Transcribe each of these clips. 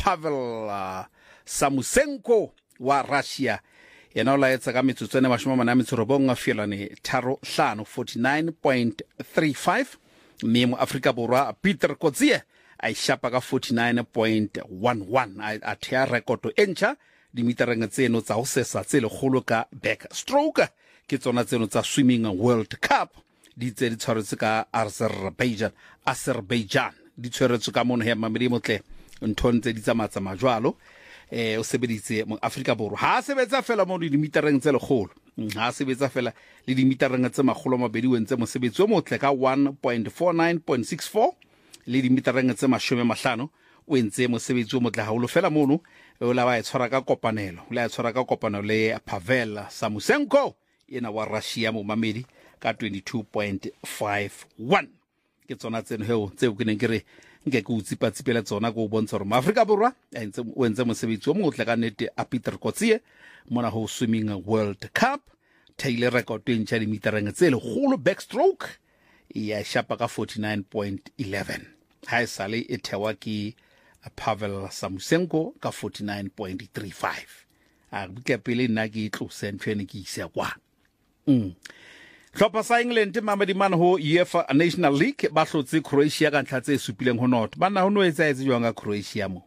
Pavel Samusenko wa Russia yena o laetsa ka metsotso ene 49.35 49.35 mme mo Afrika Borwa Peter Kotsie a ishapa ka 49.11 a thea rekoto entšha dimitereng tseno tsa go sesa tse legolo ka backstroke ke tsona tseno tsa Swimming World Cup di tse di tshwaretse ka Azerbaijan di tshwaretse ka mono hema mmedi motle nthontse di tsamatsa majwalo o sebeditse mo Afrika Borwa ha sebetsa fela mo dimitereng tse legolo ha sebetsa fela le dimitereng tse magolo mabedi wentse mo sebetso motle ka 1.49.64 le dimitereng tse 50 o entse mo sebetso motle ha o lo fela mono o la ba e tshwara ka kopanelo le Pavel Samusenko ena wa Russia mo mamedi ka 22.51 ke tsona tseno heo tseo ke neng ke re nke ke utsipatsipela tsona go bontsha gore Afrika Borwa o entse mosebetsi o motle ka nnete a Peter Kotsie mona ho Swimming World Cup Taylor record e ntšha dimitereng tse legolo backstroke ya shapa ka 49.11 ha sale e thewa ke Pavel Samusenko ka 49.35 a buka pele nna ke tlose ntšhene ke isa kwa Hlopha sa England mamadimana ho UEFA National League ba hlotse Croatia ka ntlha tse supileng ho not bana ho no etsa jwang ga Croatia mo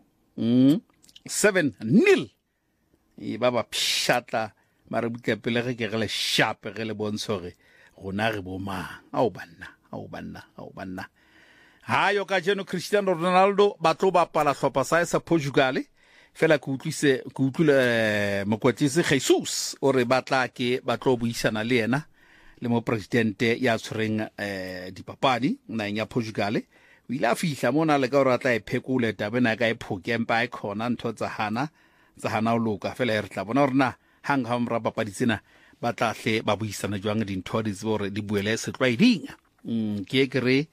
7-0 e ba ba pshatla mara buka pele ge ke le sharp ge le bontsore gona re bo ma au banna hayo ka jeno Cristiano Ronaldo ba tlo bapala hlopha sa Portugal fela ke utlwile mokwatlisi Jesus o re batla ke ba tlo buisana le yena le mo presidente ya tshwereng dipapadi nang ya Portugal o ile a fihla mona le ka o ratla e phekole tabena ka e phokempa e khona ntho tsa hana o loka fela re tla bona rena hang ha mra papadi tsena ba tla hle ba buisana jwang dintho di tsore di buele setlwaeding ke re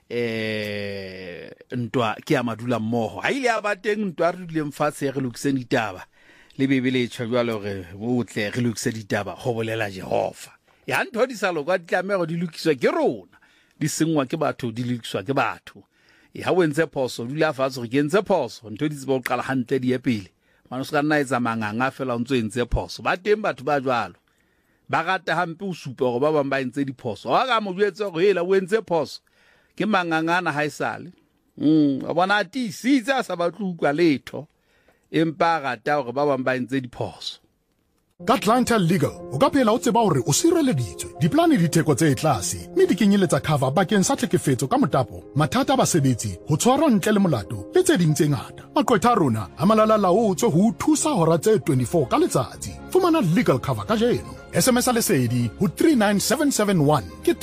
ntwa ke a madula mmoho ha ile a ba teng ntwa re dule mfatshe re lokise ditaba le bebele e tshwalo re botle re lokise ditaba go bolela Jehova ya ntho di sa lokwa ditlamego di lokiswa ke rona di sengwa ke batho di lokiswa ke batho ha wentse phoso dula fatshe re kentse phoso ntho di tsebo o qala hantle di epele mano se ka nna etsa manganga fela o ntse entse phoso ba teng batho ba jwalo ba gata hampe o supa go ba bang ba entse diphoso ga ga mo jwetse go hela o entse phoso ke mangangana ha isale a bona ati sitsa sa ba tlukwa letho empa gata gore ba bang ba entse diphoso Ka Clientele Legal o ka phela o tseba hore o sireleditswe diplane di theko tse tlase mme di kenyeletsa cover bakeng sa tlhekefetso ka motapo mathata a basebetsi ho tshwarwa ntle le molato le tse ding tse ngata maqwetha rona a malala-laotswe ho thusa hora tse 24 ka letsatsi fumana legal cover ka jeno SMS lesedi ho 39771 ke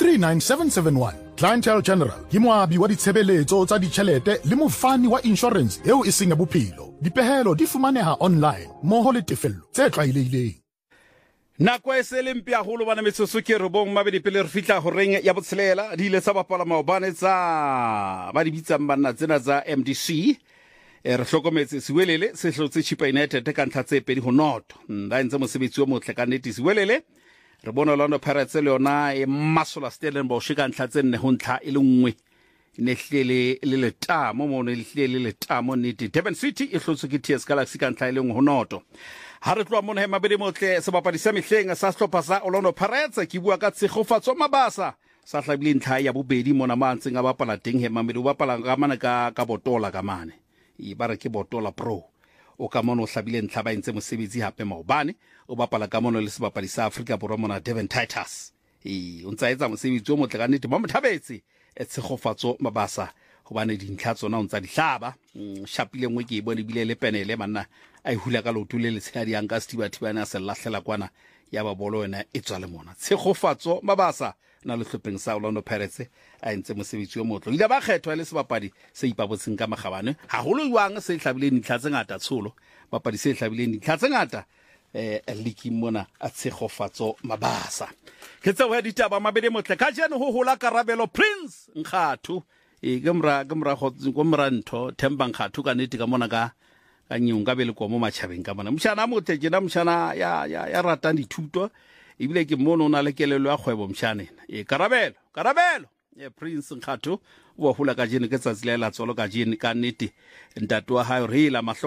39771 Clientele General ke moabi wa ditshebeletso tsa ditjhelete le mofani wa insurance eo e seng ya bophelo dipehelo di fumaneha online moho le tefello tse tlwaelehileng nako e se lempia holo bana metsotso ke re bong mabedi pele re fitla ho reng ya botshelela di ile tsa bapala maobane tsa ba di bitsang banna tsena tsa MDC re hlokometse Siwelele se hlotse Chipa United ka ntlha tse pedi ho noto nda ntse mosebetsi o motle ka nnete Siwelele re bona Orlando Pirates le yona e masola Stellenbosch ka ntlha tse nne ho ntlha e le nngwe ne hlele le letamo mo ne hlele le letamo nnete Durban City e hlotse ke TS Galaxy ka ntlha e le nngwe ho noto ha re tloa mona hema bedi motle sebapadi sa mehleng sa sehlopha sa Orlando Pirates ke bua ka tshegofatso mabasa sa hlabile ntlha ya bobedi mona mantseng a bapala teng hema bedi o bapala ka mana ka botola ka mane e bare ke botola pro o ka mona o hlabile ntlha ba entse mosebetsi hape maobane o bapala ka mona le sebapadi sa Afrika Borwa mona Devon Titus o ntsa etsa mosebetsi o motle ka nnete ba mothabetse tshegofatso mabasa hobane dintlha tsona o ntsa di hlaba shapile ngwe ke bone bile le penele manna a hula ka lotu le letshedi yang ka setibathibana se lahlela kwana ya ba bolo yena e tswa le mona tshegofatso mabasa na le hlopheng sa Orlando Pirates a entse mosebetsi o motlo ile ba kgethwa le sebapadi se ipabotseng ka magabane ha holo jwang se hlabile dintlha tse ngata tsholo bapadi se hlabile dintlha tse ngata liki mona a tshegofatso mabasa ke tsa wa ditaba mabedi motle ka jeno ho hola Karabelo Prince Nkhathu ke mra go mra ntho Themba Nkhathu ka nete ka mona ka nyunga bele kwa mo matšhabeng ka mona mshana motle ke na mshana ya ratang dithuto ebile ke mona o na le kelelo ya kgwebo mshane Karabelo Prince Nkhathu wa hula ka jeno ke tsatsile la tsolo ka jeno ka nete ntate wa hae re ila